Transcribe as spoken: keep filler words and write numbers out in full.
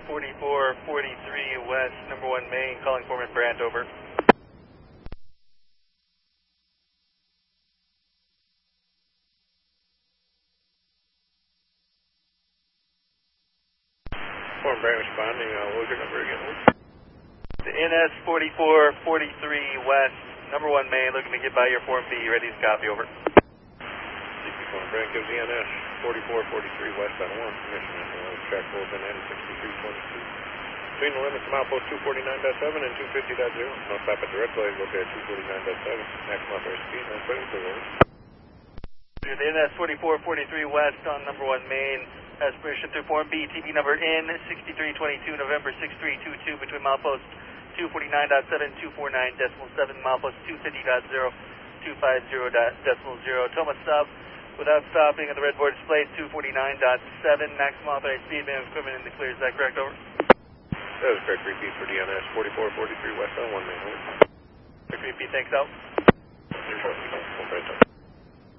forty-four forty-three West, number one main, calling Foreman Brandt, over. Foreman Brandt responding, uh, what was your number again? The N S forty-four forty-three West, number one main, looking to get by your Form B, ready to copy, over. D P Foreman Brandt gives the N S forty-four forty-three West on one, permission, and uh, track holds in N sixty-three twenty-two. Between the limits of milepost two forty-nine point seven and two fifty point zero. No stop at the red flag, located at two forty-nine point seven. Maximum authorized speed, nine seventy, clear, over. The N S forty-four forty-three West on number one main has permission through Form B, T V number N sixty-three twenty-two, November six three two two, between milepost two forty-nine point seven, two forty-nine point seven, milepost two fifty point zero, two fifty point zero. Thomas sub without stopping at the red board display, two forty-nine point seven, maximum authorized speed, man, equipment in the clear. Is that correct, over? That was correct repeat for the N S forty-four forty-three West on one main, over. Correct repeat, thanks, out. Report, Foreman Brandt.